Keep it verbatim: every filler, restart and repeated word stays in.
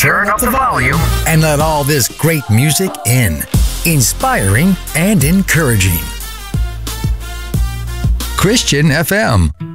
turn up the volume, and let all this great music in. Inspiring and encouraging. Christian F M.